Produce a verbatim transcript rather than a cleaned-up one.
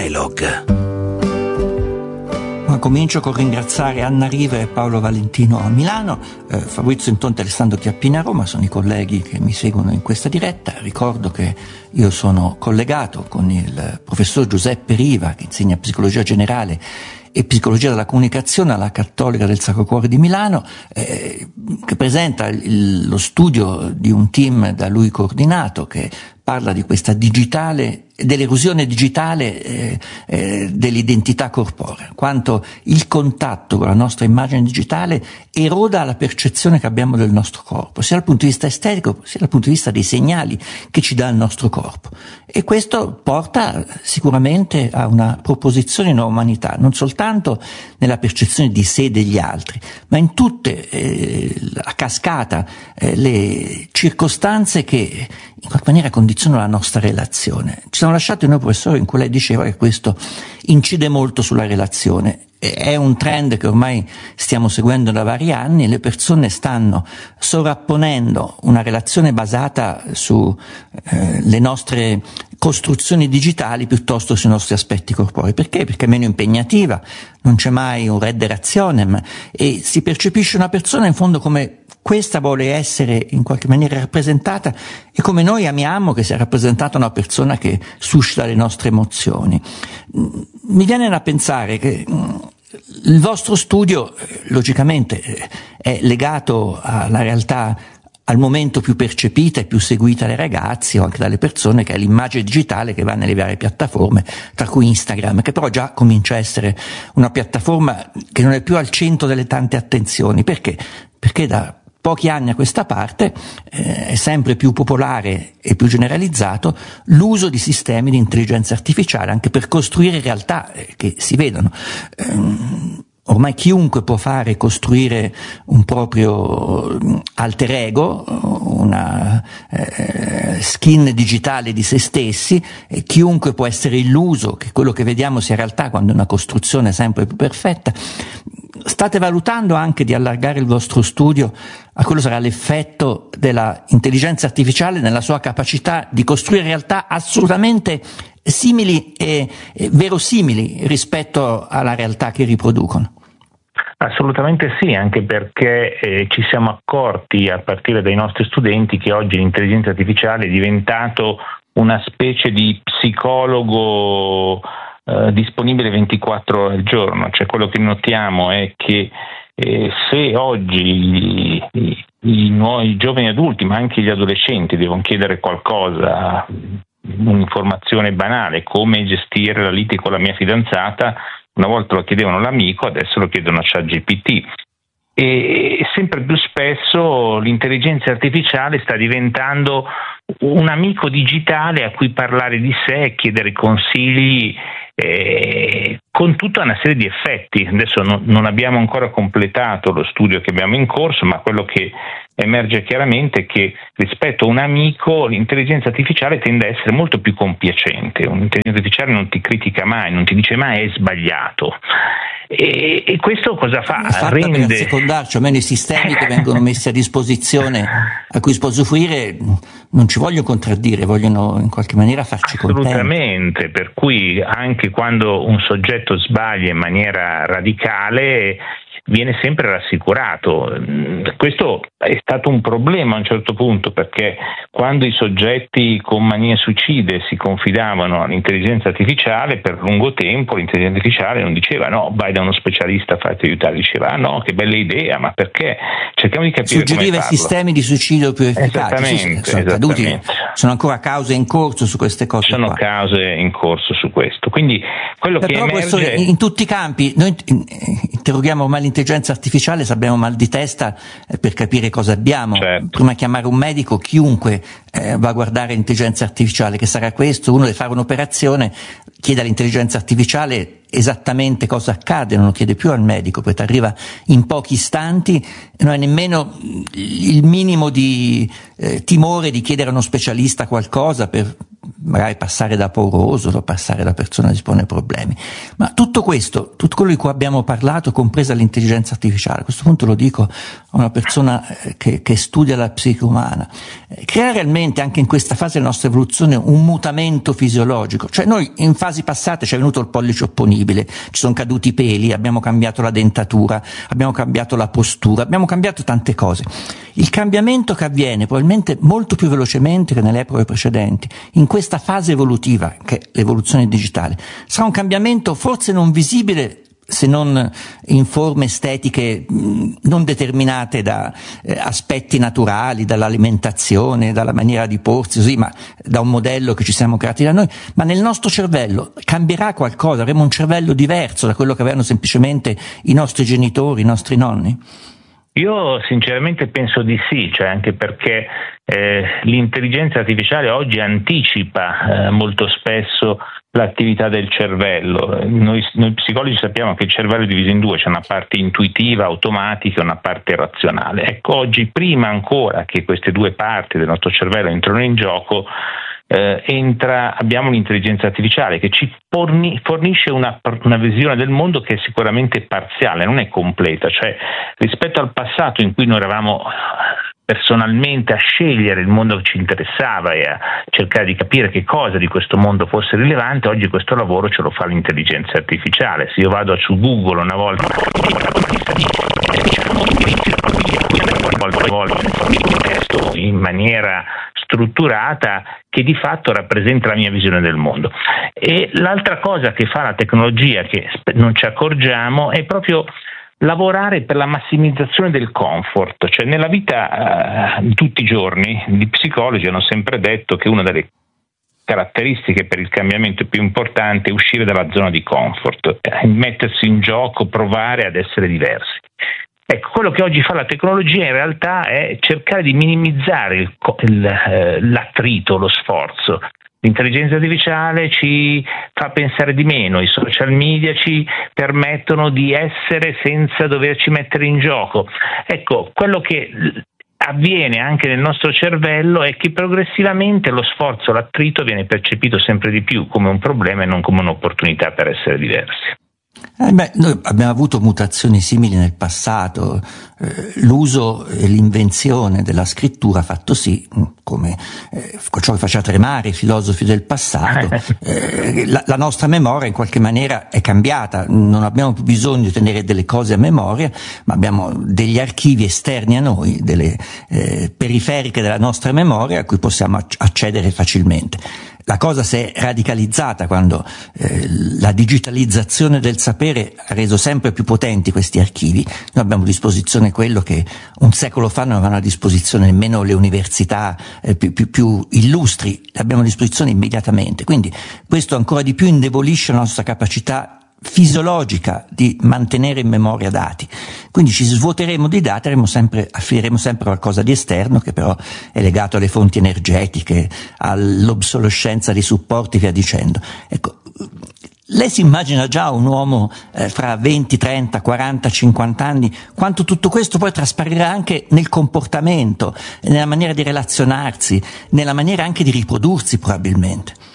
Dialogue. Ma comincio con ringraziare Anna Riva e Paolo Valentino a Milano, eh, Fabrizio Intonte e Alessandro Chiappini a Roma, sono i colleghi che mi seguono in questa diretta. Ricordo che io sono collegato con il professor Giuseppe Riva, che insegna psicologia generale e psicologia della comunicazione alla Cattolica del Sacro Cuore di Milano, eh, che presenta il, lo studio di un team da lui coordinato che parla di questa digitale, dell'erosione digitale eh, eh, dell'identità corporea, quanto il contatto con la nostra immagine digitale eroda la percezione che abbiamo del nostro corpo, sia dal punto di vista estetico sia dal punto di vista dei segnali che ci dà il nostro corpo. E questo porta sicuramente a una proposizione in umanità, non soltanto nella percezione di sé e degli altri, ma in tutte eh, a cascata eh, le circostanze che in qualche maniera condizionano la nostra relazione. Ci siamo lasciati noi professore in cui lei diceva che questo incide molto sulla relazione. È un trend che ormai stiamo seguendo da vari anni, le persone stanno sovrapponendo una relazione basata su eh, le nostre costruzioni digitali piuttosto sui nostri aspetti corporei. Perché? Perché è meno impegnativa, non c'è mai un redde rationem e si percepisce una persona in fondo come questa vuole essere in qualche maniera rappresentata e come noi amiamo che sia rappresentata una persona che suscita le nostre emozioni. Mi viene da pensare che il vostro studio logicamente è legato alla realtà, al momento più percepita e più seguita dai ragazzi o anche dalle persone, che è l'immagine digitale che va nelle varie piattaforme, tra cui Instagram, che però già comincia a essere una piattaforma che non è più al centro delle tante attenzioni. Perché? Perché da pochi anni a questa parte eh, è sempre più popolare e più generalizzato l'uso di sistemi di intelligenza artificiale anche per costruire realtà eh, che si vedono. Ehm, ormai chiunque può fare costruire un proprio alter ego, una eh, skin digitale di se stessi, e chiunque può essere illuso che quello che vediamo sia realtà quando è una costruzione sempre più perfetta. State valutando anche di allargare il vostro studio a quello sarà l'effetto della intelligenza artificiale nella sua capacità di costruire realtà assolutamente simili e, e verosimili rispetto alla realtà che riproducono? Assolutamente sì, anche perché eh, ci siamo accorti a partire dai nostri studenti che oggi l'intelligenza artificiale è diventato una specie di psicologo eh, disponibile ventiquattro ore al giorno. Cioè, quello che notiamo è che eh, se oggi i, i nuovi giovani adulti, ma anche gli adolescenti, devono chiedere qualcosa, un'informazione banale, come gestire la lite con la mia fidanzata, una volta lo chiedevano all'amico, adesso lo chiedono a ChatGPT. E sempre più spesso l'intelligenza artificiale sta diventando un amico digitale a cui parlare di sé e chiedere consigli eh, con tutta una serie di effetti. Adesso no, non abbiamo ancora completato lo studio che abbiamo in corso, ma quello che emerge chiaramente è che rispetto a un amico l'intelligenza artificiale tende a essere molto più compiacente. Un'intelligenza artificiale non ti critica mai, non ti dice mai è sbagliato. E, e questo cosa fa? È fatta Rende... per secondarci, almeno i sistemi che vengono messi a disposizione a cui si può usufruire non ci vogliono contraddire, vogliono in qualche maniera farci contenti. Assolutamente, per cui anche quando un soggetto sbaglia in maniera radicale viene sempre rassicurato. Questo è stato un problema a un certo punto, perché quando i soggetti con manie suicide si confidavano all'intelligenza artificiale, per lungo tempo l'intelligenza artificiale non diceva no, vai da uno specialista, fatti aiutare, diceva ah, no, che bella idea, ma perché? Cerchiamo di capire Suggeriva come farlo. Sistemi di suicidio più efficaci. Esattamente, sì, sì, sono esattamente. accaduti, sono ancora cause in corso su queste cose. Sono qua. cause in corso su questo. Quindi quello Però, che emerge... professore, in tutti i campi noi interroghiamo ormai l'intelligenza artificiale, se abbiamo mal di testa eh, per capire cosa abbiamo. Certo. Prima di chiamare un medico, chiunque eh, va a guardare l'intelligenza artificiale, che sarà questo, uno deve fare un'operazione, chiede all'intelligenza artificiale esattamente cosa accade, non lo chiede più al medico, perché arriva in pochi istanti, non hai nemmeno il minimo di eh, timore di chiedere a uno specialista qualcosa per magari passare da pauroso o passare da persona che si pone problemi. Ma tutto questo, tutto quello di cui abbiamo parlato, compresa l'intelligenza artificiale, a questo punto lo dico una persona che, che studia la psiche umana, crea realmente anche in questa fase della nostra evoluzione un mutamento fisiologico. Cioè noi in fasi passate ci è venuto il pollice opponibile, ci sono caduti i peli, abbiamo cambiato la dentatura, abbiamo cambiato la postura, abbiamo cambiato tante cose. Il cambiamento che avviene probabilmente molto più velocemente che nelle epoche precedenti, in questa fase evolutiva che è l'evoluzione digitale, sarà un cambiamento forse non visibile se non in forme estetiche non determinate da eh, aspetti naturali, dall'alimentazione, dalla maniera di porsi, così, ma da un modello che ci siamo creati da noi, ma nel nostro cervello cambierà qualcosa, avremo un cervello diverso da quello che avevano semplicemente i nostri genitori, i nostri nonni? Io sinceramente penso di sì, cioè anche perché eh, l'intelligenza artificiale oggi anticipa eh, molto spesso l'attività del cervello. Noi, noi psicologi sappiamo che il cervello è diviso in due, c'è una parte intuitiva, automatica e una parte razionale. Ecco, oggi prima ancora che queste due parti del nostro cervello entrano in gioco, eh, entra, abbiamo l'intelligenza artificiale che ci forni, fornisce una, una visione del mondo che è sicuramente parziale, non è completa, cioè rispetto al passato in cui noi eravamo personalmente a scegliere il mondo che ci interessava e a cercare di capire che cosa di questo mondo fosse rilevante, oggi questo lavoro ce lo fa l'intelligenza artificiale. Se io vado su Google una volta in maniera strutturata che di fatto rappresenta la mia visione del mondo. E l'altra cosa che fa la tecnologia che non ci accorgiamo è proprio lavorare per la massimizzazione del comfort, cioè nella vita eh, di tutti i giorni gli psicologi hanno sempre detto che una delle caratteristiche per il cambiamento più importante è uscire dalla zona di comfort, eh, mettersi in gioco, provare ad essere diversi. Ecco, quello che oggi fa la tecnologia in realtà è cercare di minimizzare il, il, eh, l'attrito, lo sforzo. L'intelligenza artificiale ci fa pensare di meno, i social media ci permettono di essere senza doverci mettere in gioco. Ecco, quello che avviene anche nel nostro cervello è che progressivamente lo sforzo, l'attrito viene percepito sempre di più come un problema e non come un'opportunità per essere diversi. Eh beh, noi abbiamo avuto mutazioni simili nel passato, eh, l'uso e l'invenzione della scrittura ha fatto sì, come eh, ciò che faceva tremare i filosofi del passato, eh, la, la nostra memoria in qualche maniera è cambiata, non abbiamo più bisogno di tenere delle cose a memoria, ma abbiamo degli archivi esterni a noi, delle eh, periferiche della nostra memoria a cui possiamo accedere facilmente. La cosa si è radicalizzata quando eh, la digitalizzazione del sapere ha reso sempre più potenti questi archivi. Noi abbiamo a disposizione quello che un secolo fa non avevano a disposizione nemmeno le università eh, più, più, più illustri, le abbiamo a disposizione immediatamente. Quindi questo ancora di più indebolisce la nostra capacità fisiologica di mantenere in memoria dati, quindi ci svuoteremo di dati, sempre, affidерemo sempre qualcosa di esterno che però è legato alle fonti energetiche, all'obsolescenza di supporti, via dicendo. Ecco, lei si immagina già un uomo eh, fra venti, trenta, quaranta, cinquanta anni, quanto tutto questo poi trasparirà anche nel comportamento, nella maniera di relazionarsi, nella maniera anche di riprodursi probabilmente.